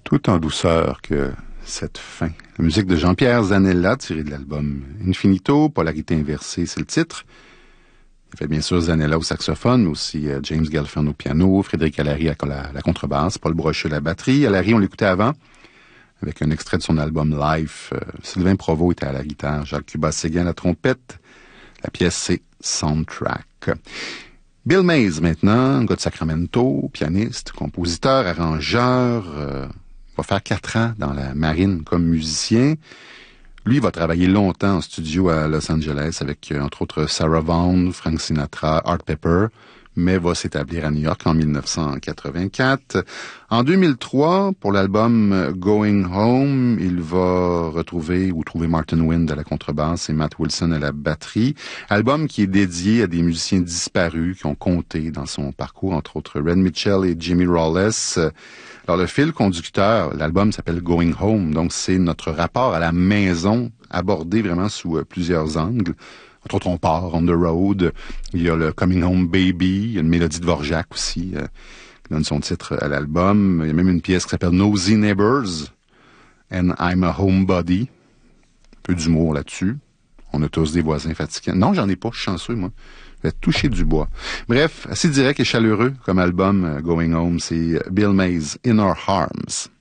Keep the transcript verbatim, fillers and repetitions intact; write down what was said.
Tout en douceur que cette fin. La musique de Jean-Pierre Zanella, tirée de l'album Infinito, Polarité inversée, c'est le titre. Il fait bien sûr Zanella au saxophone, mais aussi euh, James Galfin au piano, Frédéric Allary à la, la contrebasse, Paul Brochu à la batterie. Allary, on l'écoutait avant, avec un extrait de son album Life. Euh, Sylvain Provost était à la guitare, Jacques Cuba-Séguin à la trompette. La pièce, c'est Soundtrack. Bill Mays, maintenant, un gars de Sacramento, pianiste, compositeur, arrangeur, euh, va faire quatre ans dans la marine comme musicien. Lui, il va travailler longtemps en studio à Los Angeles avec, euh, entre autres, Sarah Vaughan, Frank Sinatra, Art Pepper, mais va s'établir à New York en dix-neuf cent quatre-vingt-quatre. En deux mille trois, pour l'album Going Home, il va retrouver ou trouver Martin Wind à la contrebasse et Matt Wilson à la batterie. Album qui est dédié à des musiciens disparus qui ont compté dans son parcours, entre autres Red Mitchell et Jimmy Rawless. Alors, le fil conducteur, l'album s'appelle Going Home, donc c'est notre rapport à la maison abordé vraiment sous euh, plusieurs angles. Entre autres, on part on the road. Il y a le Coming Home Baby. Il y a une mélodie de Dvorak aussi, euh, qui donne son titre à l'album. Il y a même une pièce qui s'appelle Nosy Neighbors and I'm a Homebody. Un peu d'humour là-dessus. On a tous des voisins fatigants. Non, j'en ai pas. Je suis chanceux, moi. Je vais toucher du bois. Bref, assez direct et chaleureux comme album, euh, Going Home. C'est Bill Mays, In Our Arms.